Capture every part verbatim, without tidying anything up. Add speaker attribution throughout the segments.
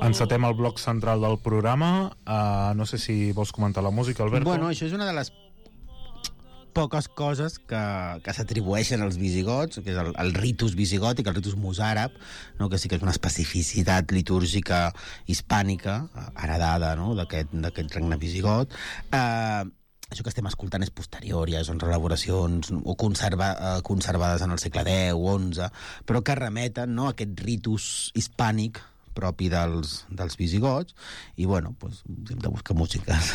Speaker 1: Encetem el bloc central del programa. Uh, no sé si vols comentar la música, Alberto.
Speaker 2: Bueno, això és una de les poques coses que, que s'atribueixen als visigots, que és el, el ritus visigòtic, el ritus mozàrab, no? Que sí que és una especificitat litúrgica hispànica, heredada, no? d'aquest regne visigot. Eh, això que estem escoltant és posterior, ja són reelaboracions o conserva, eh, conservades en el segle deu o onze, però que remeten, no? a aquest ritus hispànic propi dels, dels visigots, i bueno, pues, hem de buscar músiques.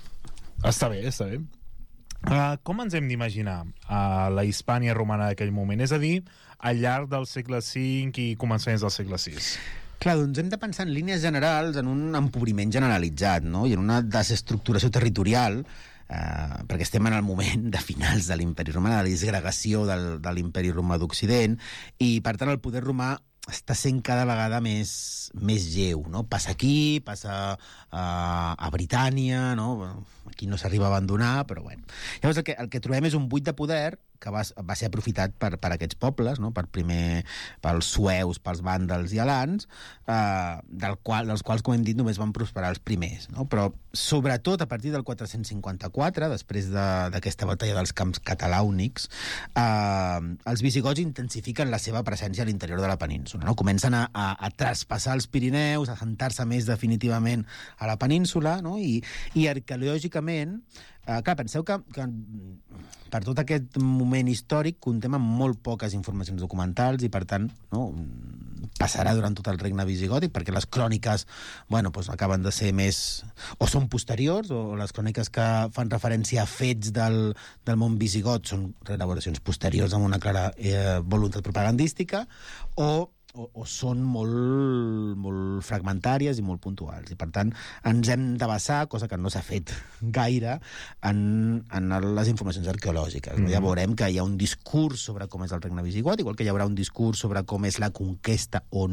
Speaker 1: Està bé, està bé. Uh, com ens hem d'imaginar uh, la Hispània romana d'aquell moment? És a dir, al llarg del segle cinc i començaments del segle sis.
Speaker 2: Clar, doncs hem de pensar en línies generals en un empobriment generalitzat, no? I en una desestructuració territorial, eh, perquè estem en el moment de finals de l'imperi romà, de la disgregació del, de l'imperi romà d'Occident, i per tant el poder romà està sent cada vegada més, més lleu, no? Passa aquí, passa uh, a Britània, no? Aquí no s'arriba a abandonar, però bueno. Llavors el que, el que trobem és un buit de poder que va, va ser aprofitat per, per aquests pobles, no? Per primer, pels sueus, pels vàndals i alans, eh, del qual, dels quals, com hem dit, només van prosperar els primers, no? Però sobretot a partir del quatre-cents cinquanta-quatre, després d'aquesta de, batalla dels camps catalàunics, eh, els visigots intensifiquen la seva presència a l'interior de la península, no? Comencen a, a, a traspassar els Pirineus, a assentar-se més definitivament a la península, no? I, i arqueològicament, Uh, clar, penseu que, que per tot aquest moment històric contem amb molt poques informacions documentals i, per tant, no, passarà durant tot el regne visigòtic, perquè les cròniques, bueno, doncs acaben de ser més... o són posteriors, o les cròniques que fan referència a fets del, del món visigot són reelaboracions posteriors amb una clara eh, voluntat propagandística, o O, o són molt, molt fragmentàries i molt puntuals. I, per tant, ens hem de basar, cosa que no s'ha fet gaire, en, en les informacions arqueològiques. Mm. Ja veurem que hi ha un discurs sobre com és el regne visigot, igual que hi haurà un discurs sobre com és la conquesta o